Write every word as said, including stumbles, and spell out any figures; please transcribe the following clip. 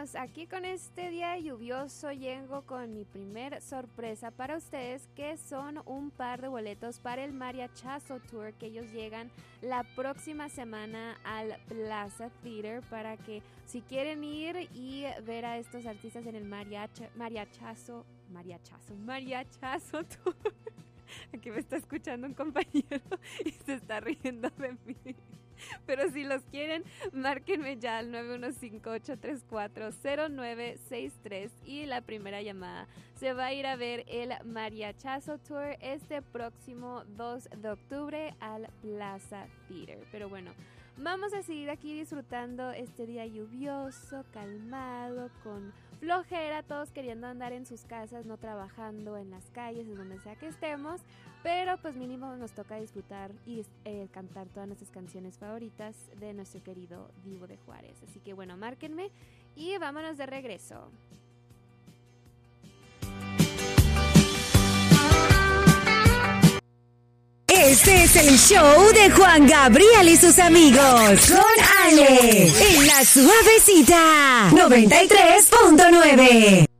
estamos aquí con este día lluvioso. Llego con mi primer sorpresa para ustedes, que son un par de boletos para el Mariachazo Tour, que ellos llegan la próxima semana al Plaza Theater, para que si quieren ir y ver a estos artistas en el mariacha, mariachazo, mariachazo, mariachazo Tour. Aquí me está escuchando un compañero y se está riendo de mí. Pero si los quieren, márquenme ya al nueve uno cinco, ocho tres cuatro, cero nueve seis tres y la primera llamada se va a ir a ver el Mariachazo Tour este próximo dos de octubre al Plaza Theater. Pero bueno, vamos a seguir aquí disfrutando este día lluvioso, calmado, con flojera, todos queriendo andar en sus casas, no trabajando en las calles, en donde sea que estemos, pero pues mínimo nos toca disfrutar y eh, cantar todas nuestras canciones favoritas de nuestro querido Divo de Juárez. Así que bueno, márquenme y vámonos de regreso. Este es el show de Juan Gabriel y sus amigos. Con Ale. En La Suavecita. noventa y tres punto nueve.